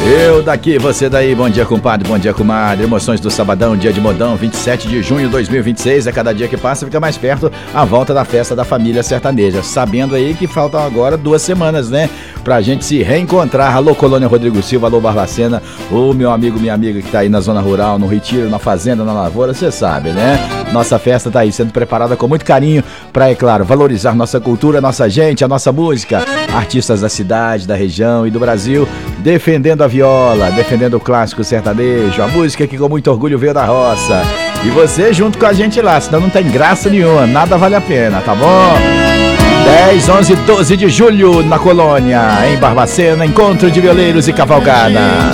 Eu daqui, você daí, bom dia compadre, bom dia comadre, emoções do sabadão, dia de modão, 27 de junho de 2026, a cada dia que passa fica mais perto a volta da festa da família sertaneja, sabendo aí que faltam agora 2 semanas, né, pra gente se reencontrar. Alô Colônia Rodrigo Silva, alô Barbacena, ô meu amigo, minha amiga que tá aí na zona rural, no retiro, na fazenda, na lavoura, você sabe, né, nossa festa tá aí sendo preparada com muito carinho pra, é claro, valorizar nossa cultura, nossa gente, a nossa música, artistas da cidade, da região e do Brasil, defendendo a viola, defendendo o clássico sertanejo, a música que com muito orgulho veio da roça. E você junto com a gente lá, senão não tem graça nenhuma, nada vale a pena, tá bom? 10, 11, 12 de julho na Colônia, em Barbacena, encontro de violeiros e cavalgada.